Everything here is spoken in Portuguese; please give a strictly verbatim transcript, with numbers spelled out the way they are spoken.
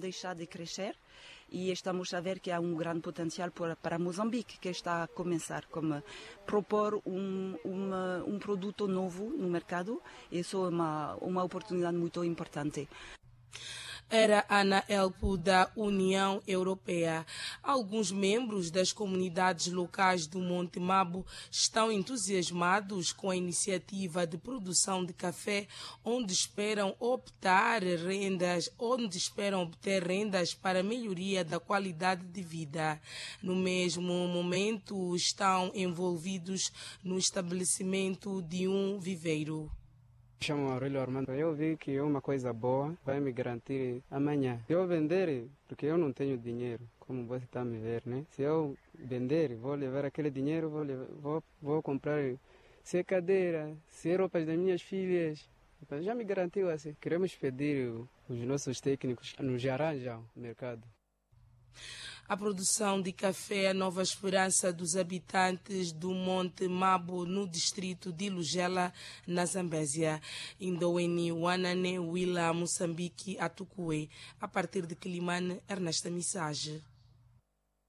deixar de crescer e estamos a ver que há um grande potencial para, para Moçambique, que está a começar como propor um, uma, um produto novo no mercado. Isso é uma, uma oportunidade muito importante. Era Ana Elpo, da União Europeia. Alguns membros das comunidades locais do Monte Mabo estão entusiasmados com a iniciativa de produção de café, onde esperam optar rendas, onde esperam obter rendas para a melhoria da qualidade de vida. No mesmo momento, estão envolvidos no estabelecimento de um viveiro. Chamo Aurélio Armando. Eu vi que é uma coisa boa, vai me garantir amanhã. Se eu vender, porque eu não tenho dinheiro, como você está me ver, né? Se eu vender, vou levar aquele dinheiro, vou, levar, vou, vou comprar se cadeira, se roupas das minhas filhas. Já me garantiu assim. Queremos pedir os nossos técnicos nos arranjam o mercado. A produção de café é a nova esperança dos habitantes do Monte Mabo, no distrito de Lugela, na Zambésia. Indoweni, Wanane, Willa, Moçambique, Atucué. A partir de Quilimane, Ernesta Missage.